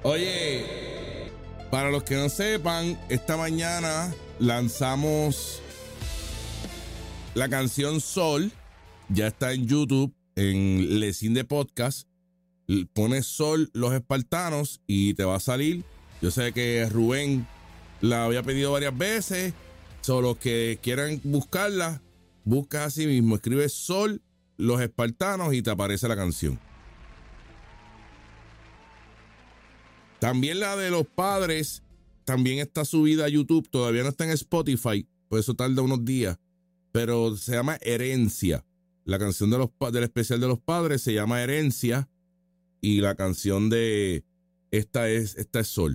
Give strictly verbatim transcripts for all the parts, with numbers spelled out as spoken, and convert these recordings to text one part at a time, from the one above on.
Oye, para los que no sepan, esta mañana lanzamos la canción Sol. Ya está en YouTube, en Lecín de Podcast. Pones Sol, Los Espartanos y te va a salir. Yo sé que Rubén la había pedido varias veces. Solo los que quieran buscarla, busca así mismo. Escribe Sol, Los Espartanos y te aparece la canción. También la de los padres, también está subida a YouTube. Todavía no está en Spotify, por eso tarda unos días. Pero se llama Herencia. La canción de los, del especial de los padres se llama Herencia. Y la canción de esta es, esta es Sol.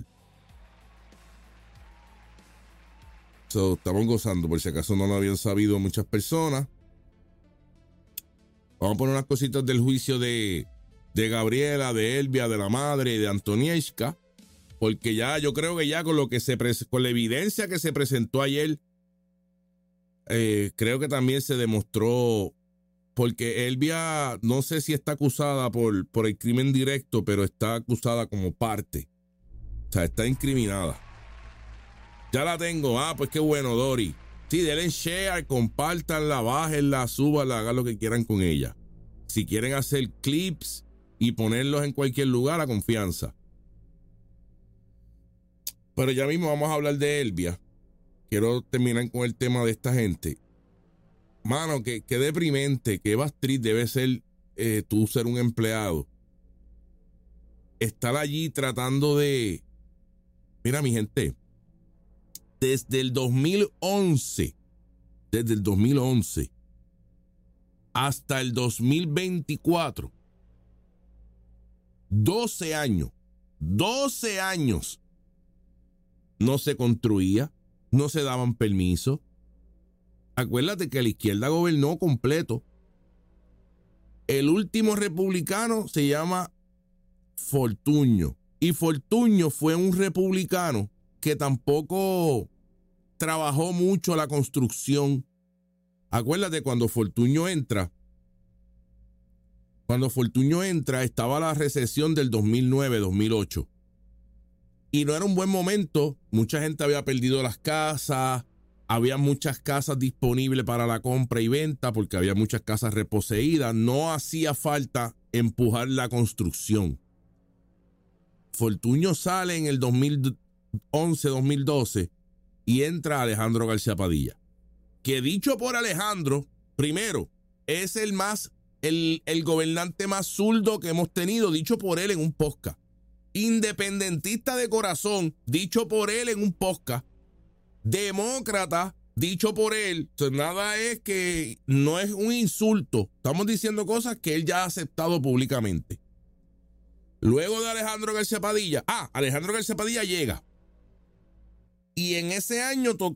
So, estamos gozando, por si acaso no lo habían sabido muchas personas. Vamos a poner unas cositas del juicio de, de Gabriela, de Elvia, de la madre y de Antonieshka. Porque ya, yo creo que ya con lo que se con la evidencia que se presentó ayer, eh, creo que también se demostró. Porque Elvia, no sé si está acusada por, por el crimen directo, pero está acusada como parte. O sea, está incriminada. Ya la tengo. Ah, pues qué bueno, Dori. Sí, denle share, compártanla, bájenla, súbanla, hagan lo que quieran con ella. Si quieren hacer clips y ponerlos en cualquier lugar, a confianza. Pero ya mismo vamos a hablar de Elvia. Quiero terminar con el tema de esta gente. Mano, qué, qué deprimente, qué bastriz debe ser eh, tú ser un empleado. Estar allí tratando de... Mira, mi gente, desde el dos mil once, desde el dos mil once hasta el dos mil veinticuatro, doce años, doce años, no se construía, no se daban permisos. Acuérdate que la izquierda gobernó completo. El último republicano se llama Fortuño. Y Fortuño fue un republicano que tampoco trabajó mucho la construcción. Acuérdate, cuando Fortuño entra, cuando Fortuño entra, estaba la recesión del dos mil nueve, dos mil ocho. Y no era un buen momento. Mucha gente había perdido las casas. Había muchas casas disponibles para la compra y venta porque había muchas casas reposeídas. No hacía falta empujar la construcción. Fortuño sale en el dos mil once, dos mil doce y entra Alejandro García Padilla. Que dicho por Alejandro, primero, es el más, el, el gobernante más zurdo que hemos tenido, dicho por él en un podcast. Independentista de corazón, dicho por él en un podcast. Demócrata, dicho por él. Entonces, nada es que no es un insulto. Estamos diciendo cosas que él ya ha aceptado públicamente. Luego de Alejandro García Padilla. Ah, Alejandro García Padilla llega. Y en ese año to-